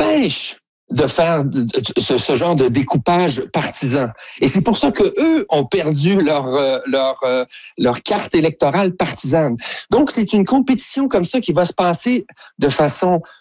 empêche de faire ce genre de découpage partisan. Et c'est pour ça que eux ont perdu leur carte électorale partisane. Donc, c'est une compétition comme ça qui va se passer de façon